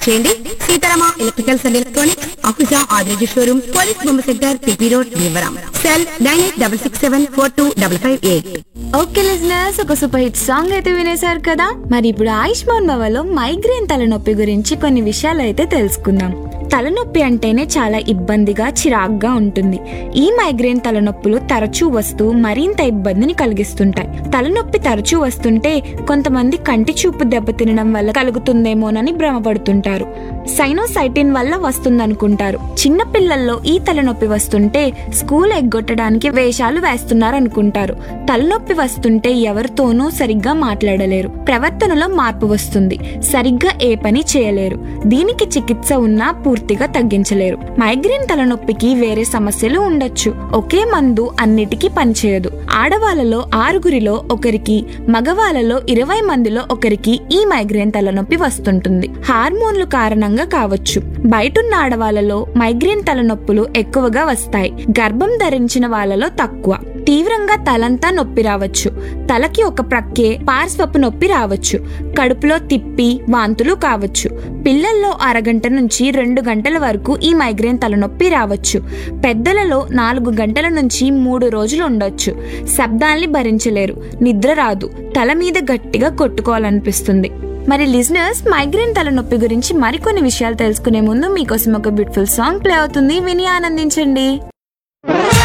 చేయండి. Sitarama electricals and electronics, అఫుజా Adireju showroom, police బొమ్మ centre, PP road, Bhimavaram. Cell 9866742558. Okay listeners, ఒక super hit song అయితే వినేశారు కదా. మరి ఇప్పుడు ఆయుష్మాన్ భవలో మైగ్రేన్ తలనొప్పి గురించి కొన్ని విషయాలు అయితే తెలుసుకుందాం. తలనొప్పి అంటేనే చాలా ఇబ్బందిగా, చిరాగ్గా ఉంటుంది. ఈ మైగ్రేన్ తలనొప్పులు తరచూ వస్తూ మరింత ఇబ్బందిని కలిగిస్తుంటాయి. తలనొప్పి తరచూ వస్తుంటే కొంతమంది కంటి చూపు దెబ్బతినడం వల్ల కలుగుతుందేమోనని భ్రమపడుతుంటారు. సైనోసైటిన్ వల్ల వస్తుందనుకుంటారు. చిన్న పిల్లల్లో ఈ తలనొప్పి వస్తుంటే స్కూల్ ఎగ్గొట్టడానికి వేషాలు వేస్తున్నారనుకుంటారు. తలనొప్పి వస్తుంటే ఎవరితోనూ సరిగ్గా మాట్లాడలేరు. ప్రవర్తనలో మార్పు వస్తుంది. సరిగ్గా ఏ పని చేయలేరు. దీనికి చికిత్స ఉన్నా పూర్తిగా తగ్గించలేరు. మైగ్రేన్ తలనొప్పికి వేరే సమస్యలు ఉండొచ్చు. ఒకే మందు అన్నిటికీ పనిచేయదు. ఆడవాళ్ళలో 6 ఒకరికి, మగవాళ్ళలో 20 మందిలో ఒకరికి ఈ మైగ్రేన్ తలనొప్పి వస్తుంటుంది. హార్మోన్లు కారణంగా కావచ్చు. బయటున్న ఆడవాళ్ళలో మైగ్రేన్ తలనొప్పులు ఎక్కువగా వస్తాయి. గర్భం ధరించిన వాళ్ళలో తక్కువ. తీవ్రంగా తలంతా నొప్పి రావచ్చు. తలకి ఒక ప్రక్కే పార్శ్వపు నొప్పి రావచ్చు. కడుపులో తిప్పి వాంతులు కావచ్చు. పిల్లల్లో 1 గంట నుంచి 2 గంటల వరకు ఈ మైగ్రేన్ తలనొప్పి రావచ్చు. పెద్దలలో 4 గంటల నుంచి 3 రోజులు ఉండొచ్చు. శబ్దాల్ని భరించలేరు. నిద్ర రాదు. తల మీద గట్టిగా కొట్టుకోవాలనిపిస్తుంది. మరి లిజనర్స్, మైగ్రేన్ తలనొప్పి గురించి మరికొన్ని విషయాలు తెలుసుకునే ముందు మీకోసం ఒక బ్యూటిఫుల్ సాంగ్ ప్లే అవుతుంది. విని ఆనందించండి.